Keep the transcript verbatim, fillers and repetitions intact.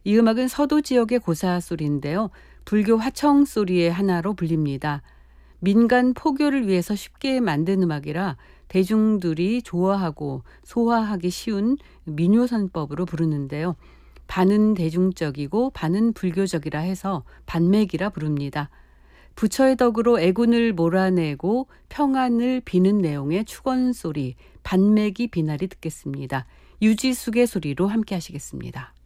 이 음악은 서도 지역의 고사 소리인데요. 불교 화청 소리의 하나로 불립니다. 민간 포교를 위해서 쉽게 만든 음악이라 대중들이 좋아하고 소화하기 쉬운 민요선법으로 부르는데요. 반은 대중적이고 반은 불교적이라 해서 반맥이라 부릅니다. 부처의 덕으로 애군을 몰아내고 평안을 비는 내용의 축원 소리, 반맥이 비나리 듣겠습니다. 유지숙의 소리로 함께 하시겠습니다.